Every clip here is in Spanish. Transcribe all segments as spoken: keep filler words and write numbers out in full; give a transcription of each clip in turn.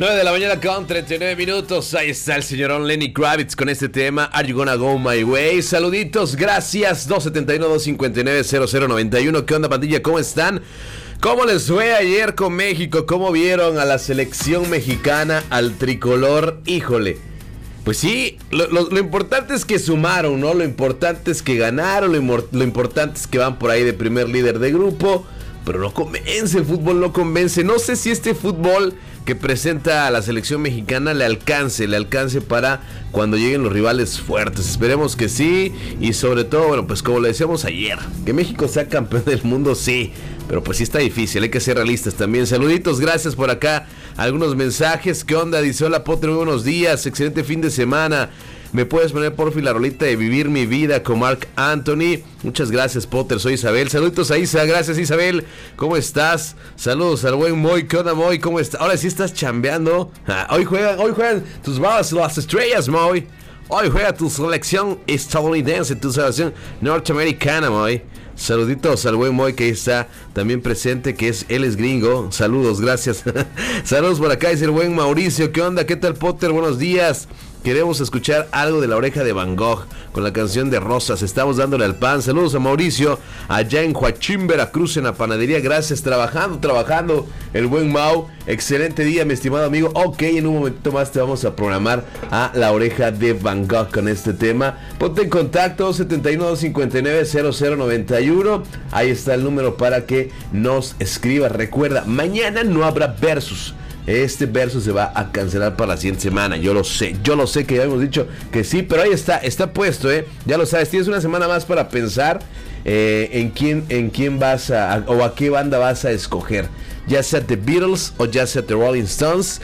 nueve de la mañana con treinta y nueve minutos. Ahí está el señorón Lenny Kravitz con este tema Are You Gonna Go My Way. Saluditos, gracias. dos siete uno, dos cinco nueve, cero cero nueve uno. ¿Qué onda, pandilla? ¿Cómo están? ¿Cómo les fue ayer con México? ¿Cómo vieron a la selección mexicana, al tricolor? Híjole, pues sí, lo, lo, lo importante es que sumaron, ¿no? Lo importante es que ganaron, lo, lo importante es que van por ahí de primer líder de grupo. Pero no convence, el fútbol no convence. No sé si este fútbol que presenta a la selección mexicana le alcance, le alcance para cuando lleguen los rivales fuertes. Esperemos que sí. Y sobre todo, bueno, pues como le decíamos ayer, que México sea campeón del mundo, sí. Pero pues sí está difícil, hay que ser realistas también. Saluditos, gracias por acá. Algunos mensajes. ¿Qué onda? Dice, hola Potter, muy buenos días. Excelente fin de semana. ¿Me puedes poner por fin la rolita de Vivir mi vida con Marc Anthony? Muchas gracias, Potter. Soy Isabel. Saluditos a Isa. Gracias, Isabel. ¿Cómo estás? Saludos al buen Moy. ¿Qué onda, Moy? ¿Cómo estás? Ahora sí estás chambeando. Ah, hoy juegan, hoy juegan tus balas las estrellas, Moy. Hoy juega tu selección estadounidense, tu selección norteamericana, Moy. Saluditos al buen Moy que ahí está también presente, que es él es gringo. Saludos, gracias. Saludos por acá, dice el buen Mauricio. ¿Qué onda? ¿Qué tal, Potter? Buenos días. Queremos escuchar algo de La Oreja de Van Gogh con la canción de Rosas. Estamos dándole al pan. Saludos a Mauricio allá en Joachim, Veracruz, en la panadería. Gracias, trabajando, trabajando el buen Mau. Excelente día, mi estimado amigo. Ok, en un momento más te vamos a programar a La Oreja de Van Gogh con este tema. Ponte en contacto, dos siete uno, dos cinco nueve, cero cero nueve uno. Ahí está el número para que nos escribas. Recuerda, mañana no habrá versus. Este verso se va a cancelar para la siguiente semana. Yo lo sé, yo lo sé que ya hemos dicho que sí, pero ahí está, está puesto, ¿eh? Ya lo sabes, tienes una semana más para pensar eh, en quién, en quién vas a, a, o a qué banda vas a escoger. Ya sea The Beatles o ya sea The Rolling Stones,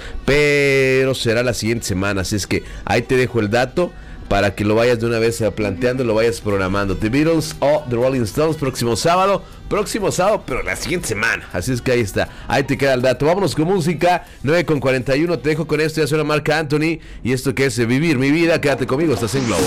pero será la siguiente semana. Así es que ahí te dejo el dato para que lo vayas de una vez planteando, lo vayas programando. The Beatles o The Rolling Stones, próximo sábado. Próximo sábado, pero la siguiente semana. Así es que ahí está. Ahí te queda el dato. Vámonos con música. nueve con cuarenta y uno. Te dejo con esto. Ya suena Marc Anthony. Y esto que es Vivir mi vida. Quédate conmigo. Estás en Globo.